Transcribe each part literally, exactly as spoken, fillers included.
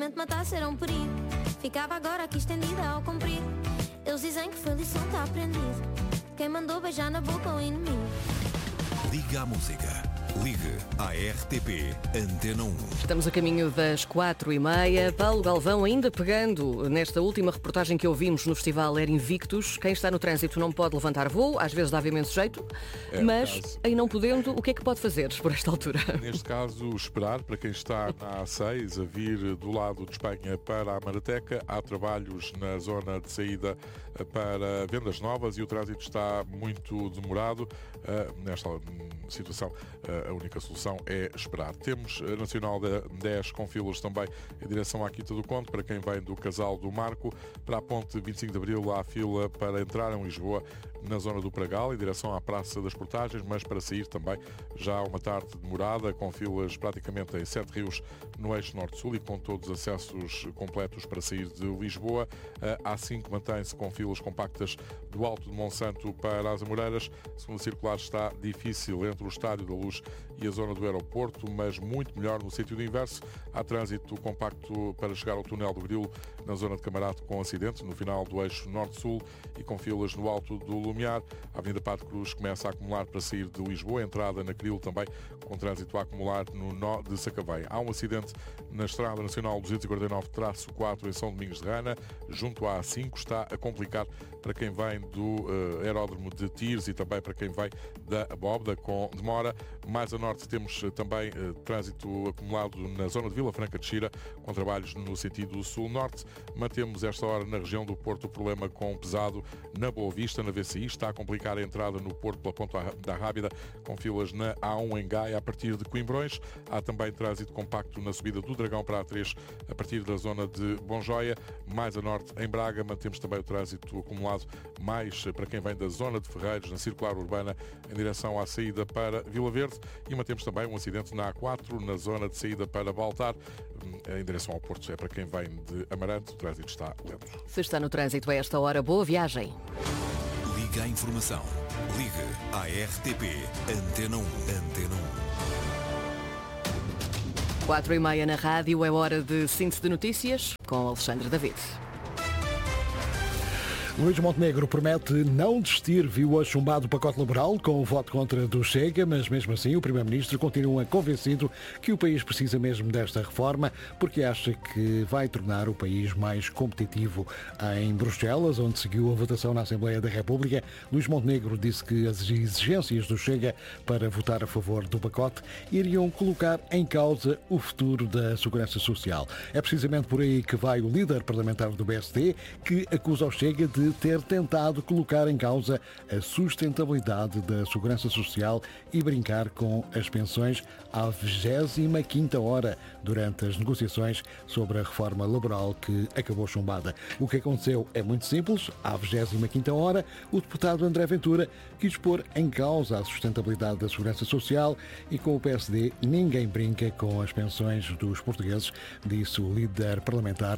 simplesmente matasse era um perigo. Ficava agora aqui estendida ao comprido. Eles dizem que foi lição, tá aprendido. Quem mandou beijar na boca o inimigo. Liga à música. Ligue à R T P Antena um. Estamos a caminho das quatro e meia. Paulo Galvão, ainda pegando nesta última reportagem que ouvimos no Festival Air Invictus, quem está no trânsito não pode levantar voo, às vezes dá imenso jeito, é, mas caso... em não podendo, o que é que pode fazer por esta altura? Neste caso, esperar para quem está na A seis a vir do lado de Espanha para a Marateca. Há trabalhos na zona de saída para Vendas Novas e o trânsito está muito demorado. Nesta situação, a única solução é esperar. Temos a Nacional dez com filas também em direção à Quinta do Conde, para quem vem do Casal do Marco. Para a Ponte vinte e cinco de Abril há fila para entrar em Lisboa na zona do Pragal, em direção à Praça das Portagens, mas para sair também já há uma tarde demorada, com filas praticamente em Sete Rios no eixo norte-sul e com todos os acessos completos para sair de Lisboa. A A cinco mantém-se com filas compactas do Alto de Monsanto para as Amoreiras. A segunda circular está difícil entre o Estádio da Luz e a zona do aeroporto, mas muito melhor no sentido inverso. Há trânsito compacto para chegar ao túnel do Grilo na zona de Camarate, com acidente no final do eixo norte-sul e com filas no alto do Lumiar. A Avenida Padre Cruz começa a acumular para sair de Lisboa, entrada na Grilo também com trânsito a acumular no nó de Sacavém. Há um acidente na Estrada Nacional duzentos e quarenta e nove traço quatro em São Domingos de Rana, junto à A cinco, está a complicar para quem vem do uh, aeródromo de Tires e também para quem vem da Abóbeda, com demora. Mais a norte temos uh, também uh, trânsito acumulado na zona de Vila Franca de Xira, com trabalhos no sentido sul-norte. Mantemos esta hora na região do Porto o problema com pesado na Boa Vista, na V C I. Está a complicar a entrada no Porto pela Ponta da Rábida, com filas na A um em Gaia a partir de Coimbrões. Há também trânsito compacto na subida do Dragão para a três a partir da zona de Bonjoia. Mais a norte, em Braga, mantemos também o trânsito acumulado mais para quem vem da zona de Ferreiros, na circular urbana, em direção à saída para Vila Verde. E mantemos também um acidente na A quatro, na zona de saída para Baltar, em direção ao Porto. É para quem vem de Amarante, o trânsito está lento. Se está no trânsito a esta hora, boa viagem. Liga à informação. Liga à R T P Antena um. Antena um. Quatro e meia na rádio, é hora de síntese de notícias com Alexandre David. Luís Montenegro promete não desistir, viu a chumbado o pacote laboral com o voto contra do Chega, mas mesmo assim o Primeiro-Ministro continua convencido que o país precisa mesmo desta reforma, porque acha que vai tornar o país mais competitivo. Em Bruxelas, onde seguiu a votação na Assembleia da República, Luís Montenegro disse que as exigências do Chega para votar a favor do pacote iriam colocar em causa o futuro da segurança social. É precisamente por aí que vai o líder parlamentar do B S D, que acusa o Chega de ter tentado colocar em causa a sustentabilidade da segurança social e brincar com as pensões à vigésima quinta hora durante as negociações sobre a reforma laboral que acabou chumbada. O que aconteceu é muito simples. À vigésima quinta hora, o deputado André Ventura quis pôr em causa a sustentabilidade da segurança social e com o P S D ninguém brinca com as pensões dos portugueses, disse o líder parlamentar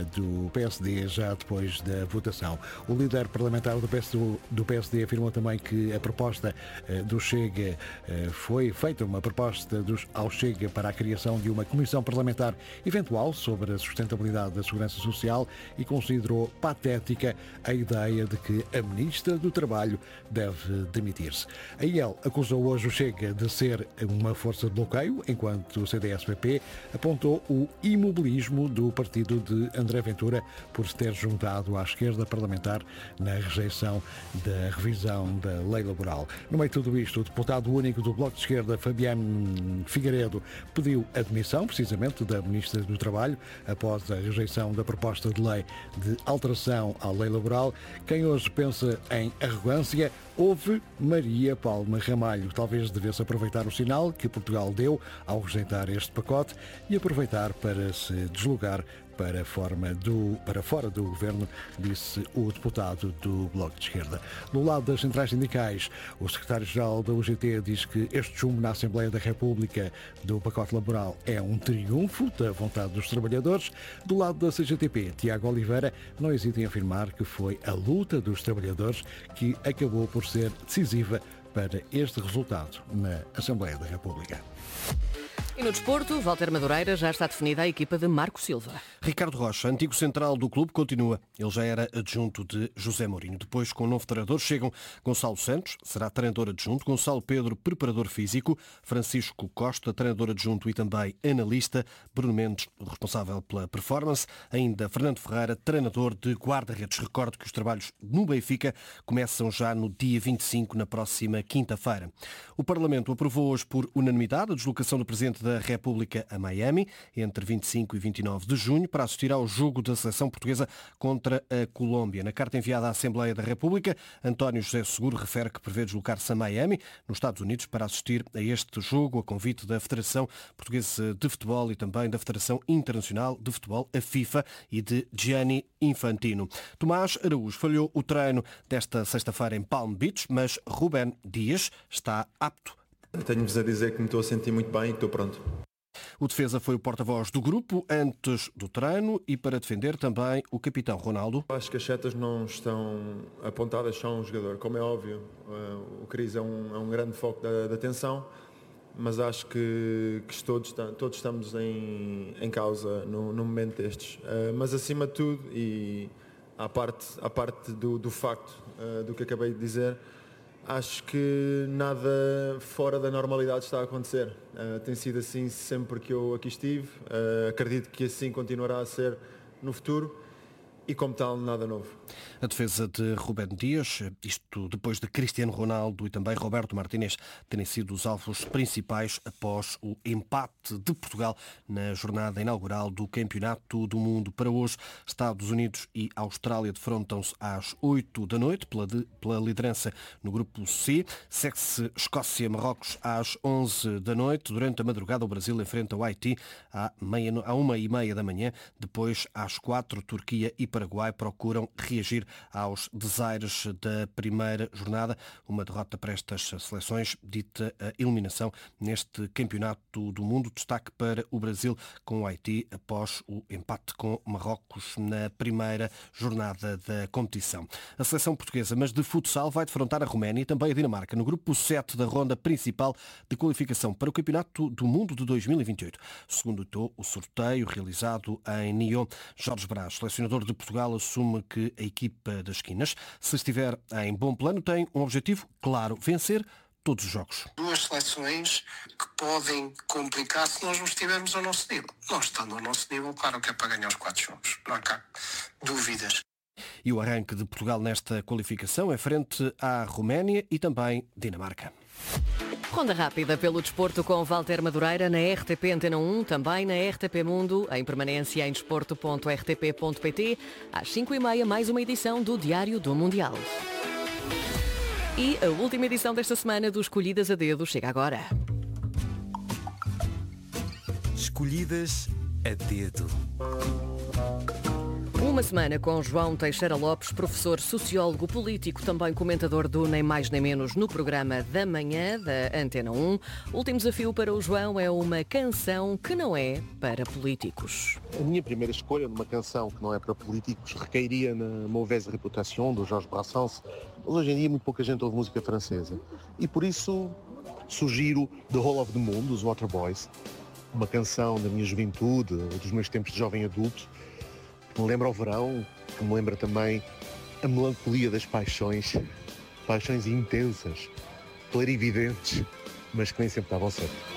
do P S D já depois da votação. O líder parlamentar do P S D, do P S D afirmou também que a proposta do Chega foi feita, uma proposta dos, ao Chega para a criação de uma comissão parlamentar eventual sobre a sustentabilidade da segurança social e considerou patética a ideia de que a ministra do Trabalho deve demitir-se. A I E L acusou hoje o Chega de ser uma força de bloqueio, enquanto o C D S-P P apontou o imobilismo do partido de André Ventura por se ter juntado à esquerda parlamentar na rejeição da revisão da lei laboral. No meio de tudo isto, o deputado único do Bloco de Esquerda, Fabiano Figueiredo, pediu a demissão, precisamente, da Ministra do Trabalho, após a rejeição da proposta de lei de alteração à lei laboral. Quem hoje pensa em arrogância, ouve Maria Palma Ramalho. Talvez devesse aproveitar o sinal que Portugal deu ao rejeitar este pacote e aproveitar para se deslocar para, forma do, para fora do governo, disse o deputado do Bloco de Esquerda. Do lado das centrais sindicais, o secretário-geral da U G T diz que este chumbo na Assembleia da República do pacote laboral é um triunfo da vontade dos trabalhadores. Do lado da C G T P, Tiago Oliveira não hesita em afirmar que foi a luta dos trabalhadores que acabou por ser decisiva para este resultado na Assembleia da República. E no desporto, Walter Madureira, já está definida a equipa de Marco Silva. Ricardo Rocha, antigo central do clube, continua. Ele já era adjunto de José Mourinho. Depois, com o novo treinador, chegam Gonçalo Santos, será treinador adjunto, Gonçalo Pedro, preparador físico, Francisco Costa, treinador adjunto e também analista, Bruno Mendes, responsável pela performance, ainda Fernando Ferreira, treinador de guarda-redes. Recordo que os trabalhos no Benfica começam já no dia vinte e cinco, na próxima quinta-feira. O Parlamento aprovou hoje por unanimidade a deslocação do Presidente da República a Miami, entre vinte e cinco e vinte e nove de junho, para assistir ao jogo da seleção portuguesa contra a Colômbia. Na carta enviada à Assembleia da República, António José Seguro refere que prevê deslocar-se a Miami, nos Estados Unidos, para assistir a este jogo a convite da Federação Portuguesa de Futebol e também da Federação Internacional de Futebol, a FIFA, e de Gianni Infantino. Tomás Araújo falhou o treino desta sexta-feira em Palm Beach, mas Rubén Dias está apto. Tenho-vos a dizer que me estou a sentir muito bem e que estou pronto. O defesa foi o porta-voz do grupo antes do treino e para defender também o capitão Ronaldo. Acho que as setas não estão apontadas só a um jogador. Como é óbvio, o Cris é um, é um grande foco da, da atenção, mas acho que, que todos, todos estamos em, em causa no, no momento destes. Mas acima de tudo, e à parte, à parte do, do facto do que acabei de dizer, acho que nada fora da normalidade está a acontecer. Uh, tem sido assim sempre que eu aqui estive. Uh, acredito que assim continuará a ser no futuro. E como tal, nada novo. A defesa de Rubén Dias, isto depois de Cristiano Ronaldo e também Roberto Martínez terem sido os alvos principais após o empate de Portugal na jornada inaugural do Campeonato do Mundo. Para hoje, Estados Unidos e Austrália defrontam-se às oito da noite pela, de, pela liderança no grupo C. Segue-se Escócia-Marrocos às onze da noite. Durante a madrugada, o Brasil enfrenta o Haiti à, meia, à uma e meia da manhã. Depois, às quatro, Turquia e Paraguai procuram reagir aos desaires da primeira jornada. Uma derrota para estas seleções, dita a eliminação neste Campeonato do Mundo. Destaque para o Brasil com o Haiti após o empate com Marrocos na primeira jornada da competição. A seleção portuguesa, mas de futsal, vai defrontar a Roménia e também a Dinamarca no grupo sete da ronda principal de qualificação para o Campeonato do Mundo de dois mil e vinte e oito. Segundo o sorteio realizado em Nyon, Jorge Brás, selecionador de Portugal, assume que a equipa das esquinas, se estiver em bom plano, tem um objetivo claro: vencer todos os jogos. Duas seleções que podem complicar se nós não estivermos ao nosso nível. Nós estando ao nosso nível, claro que é para ganhar os quatro jogos. Não há cá dúvidas. E o arranque de Portugal nesta qualificação é frente à Roménia e também Dinamarca. Ronda rápida pelo desporto com Walter Madureira na R T P Antena um, também na R T P Mundo, em permanência em desporto ponto r t p ponto p t. Às cinco e meia, mais uma edição do Diário do Mundial. E a última edição desta semana do Escolhidas a Dedo chega agora. Escolhidas a Dedo. Uma semana com João Teixeira Lopes, professor sociólogo político, também comentador do Nem Mais Nem Menos no programa da manhã da Antena um. O último desafio para o João é uma canção que não é para políticos. A minha primeira escolha numa canção que não é para políticos recairia na Mauvaise Réputation, do Georges Brassens. Mas hoje em dia muito pouca gente ouve música francesa. E por isso sugiro The Whole of the Moon, dos Waterboys, uma canção da minha juventude, dos meus tempos de jovem adulto, que me lembra o verão, que me lembra também a melancolia das paixões, paixões intensas, clarividentes, mas que nem sempre estavam certo.